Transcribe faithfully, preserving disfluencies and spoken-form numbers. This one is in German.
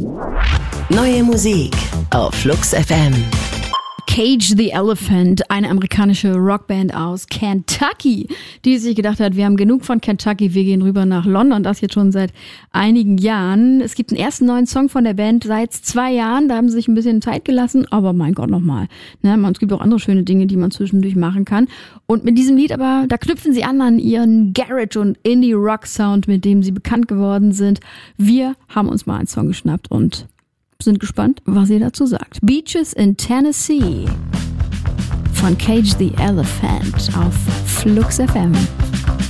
Neue Musik auf Flux F M. Cage the Elephant, eine amerikanische Rockband aus Kentucky, die sich gedacht hat, wir haben genug von Kentucky, wir gehen rüber nach London, das jetzt schon seit einigen Jahren. Es gibt einen ersten neuen Song von der Band seit zwei Jahren, da haben sie sich ein bisschen Zeit gelassen, aber mein Gott nochmal. Ne? Es gibt auch andere schöne Dinge, die man zwischendurch machen kann. Und mit diesem Lied aber, da knüpfen sie an an ihren Garage- und Indie-Rock-Sound, mit dem sie bekannt geworden sind. Wir haben uns mal einen Song geschnappt und sind gespannt, was ihr dazu sagt. Beaches in Tennessee von Cage the Elephant auf Flux F M.